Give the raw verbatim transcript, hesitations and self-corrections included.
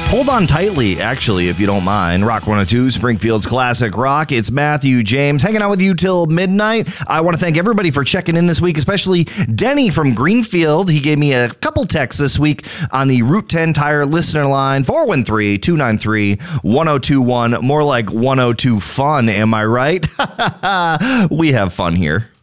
Hold on tightly, actually, if you don't mind. Rock one oh two, Springfield's Classic Rock. It's Matthew James hanging out with you till midnight. I want to thank everybody for checking in this week, especially Denny from Greenfield. He gave me a couple texts this week on the Route ten Tire listener line, four one three, two nine three, one oh two one. More like one oh two fun, am I right? We have fun here.